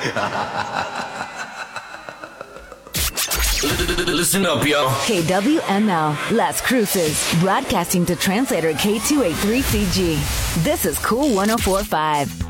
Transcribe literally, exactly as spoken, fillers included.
Listen up, yo. K W M L, Las Cruces, broadcasting to translator K two eighty-three C G. This is Cool one oh four point five.